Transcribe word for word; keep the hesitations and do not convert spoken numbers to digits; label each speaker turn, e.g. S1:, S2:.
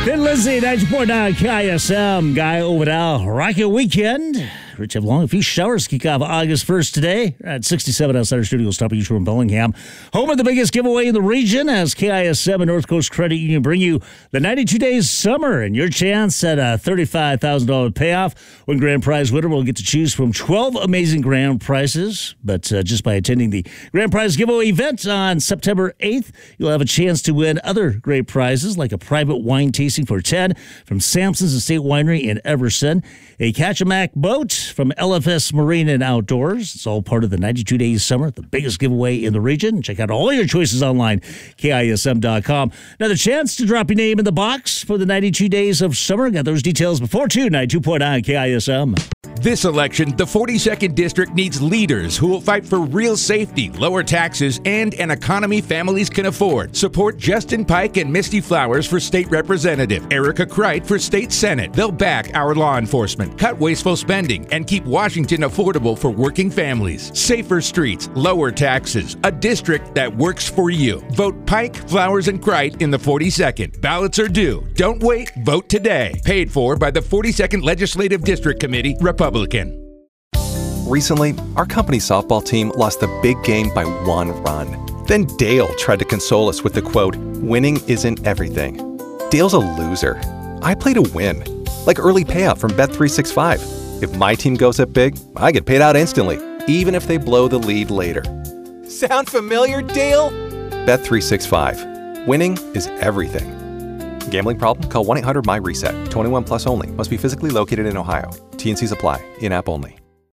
S1: Then Lindsay, ninety point nine K I S M, Guy Overall, Rocket Weekend. Rich have long. A few showers kick off August first today at sixty-seven outside our studios, top of you from Bellingham. Home of the biggest giveaway in the region as K I S M and North Coast Credit Union bring you the ninety-two days summer and your chance at a thirty-five thousand dollars payoff. One grand prize winner will get to choose from twelve amazing grand prizes. But uh, just by attending the grand prize giveaway event on September eighth, you'll have a chance to win other great prizes like a private wine tasting for ten from Sampson's Estate Winery in Everson, a Catch-A-Mac boat from L F S Marine and Outdoors. It's all part of the ninety-two days summer, the biggest giveaway in the region. Check out all your choices online, K I S M dot com. Another chance to drop your name in the box for the ninety-two days of summer. Got those details before two, ninety-two point nine K I S M.
S2: This election, the forty-second District needs leaders who will fight for real safety, lower taxes, and an economy families can afford. Support Justin Pike and Misty Flowers for State Representative, Erica Kreit for State Senate. They'll back our law enforcement, cut wasteful spending, and keep Washington affordable for working families. Safer streets, lower taxes, a district that works for you. Vote Pike, Flowers, and Kreit in the forty-second. Ballots are due. Don't wait. Vote today. Paid for by the forty-second Legislative District Committee, Republican.
S3: Recently, our company softball team lost the big game by one run. Then Dale tried to console us with the quote, "Winning isn't everything." Dale's a loser. I play to win. Like early payout from Bet three sixty-five. If my team goes up big, I get paid out instantly, even if they blow the lead later. Sound familiar, Dale? Bet three sixty-five. Winning is everything. Gambling problem? Call one eight hundred M Y RESET. twenty-one plus only. Must be physically located in Ohio. T and Cs apply. In-app only.